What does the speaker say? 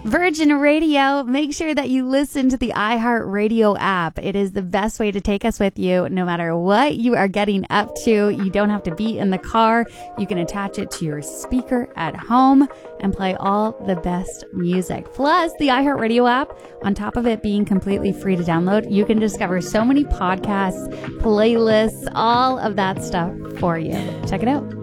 Virgin Radio, make sure that you listen to the iHeartRadio app. It is the best way to take us with you no matter what you are getting up to. You don't have to be in the car. You can attach it to your speaker at home and play all the best music. Plus, the iHeartRadio app, on top of it being completely free to download, you can discover so many podcasts, playlists, all of that stuff for you. Check it out.